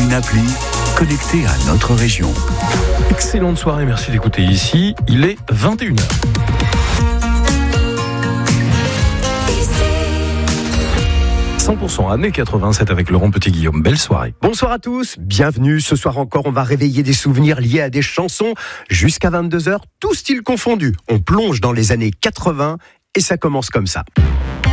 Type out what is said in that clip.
Une appli connectée à notre région. Excellente soirée, merci d'écouter ici. Il est 21h. « 100% années 87 avec Laurent Petit-Guillaume. Belle soirée. Bonsoir à tous, bienvenue. Ce soir encore, on va réveiller des souvenirs liés à des chansons. Jusqu'à 22h, tout style confondu. On plonge dans les années 80 et ça commence comme ça.